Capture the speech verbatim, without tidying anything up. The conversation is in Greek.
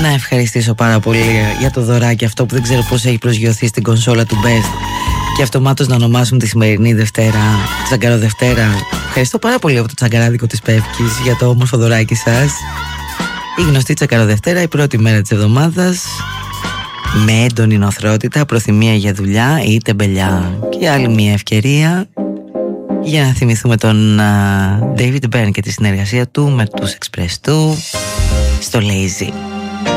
Να ευχαριστήσω πάρα πολύ για το δωράκι αυτό που δεν ξέρω πώς έχει προσγειωθεί στην κονσόλα του Best και αυτομάτως να ονομάσουν τη σημερινή Δευτέρα Τσαγκαροδευτέρα. Ευχαριστώ πάρα πολύ από το τσαγκαράδικο της Πεύκης για το όμορφο δωράκι σας. Η γνωστή Τσαγκαροδευτέρα, η πρώτη μέρα της εβδομάδας, με έντονη νοθρότητα, προθυμία για δουλειά ή τεμπελιά. Και άλλη μια ευκαιρία για να θυμηθούμε τον uh, David Byrne και τη συνεργασία του με τους Express του στο Lazy.